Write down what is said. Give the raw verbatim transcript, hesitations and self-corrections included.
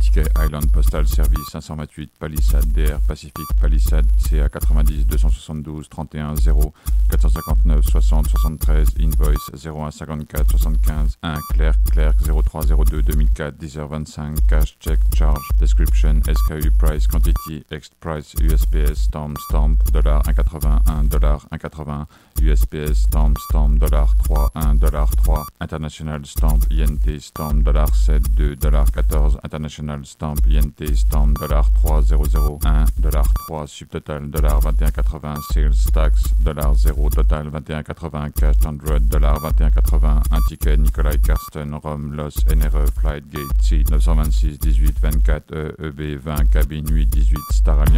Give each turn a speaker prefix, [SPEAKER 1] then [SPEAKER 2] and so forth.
[SPEAKER 1] ticket Island Postal Service cinq cent vingt-huit Palisade D R Pacific Palisade C A quatre-vingt-dix deux cent soixante-douze trente et un zéro quatre cent cinquante-neuf soixante soixante-treize Invoice zéro un cinquante-quatre soixante-quinze un Clerc Clerc zéro trois zéro deux deux mille quatre dix heures vingt-cinq Cash Check Charge Description S K U Price Quantity Ext Price U S P S Stamp Stamp dollar un quatre-vingt-un dollar un quatre-vingts U S P S Stamp Stamp dollar trois un dollar trois International Stamp I N T Stamp dollar sept deux dollar quatorze International Stamp I N T Stamp dollar trois zéro zéro un dollar trois Subtotal dollar vingt et un quatre-vingts Sales Tax dollar zéro Total vingt et un quatre-vingts Cash cent dollar vingt et un quatre-vingts Un ticket Nikolai Karsten Rome Los N R E Flight Gate C neuf cent vingt-six dix-huit vingt-quatre E E B vingt Cabine huit dix-huit Star Alliance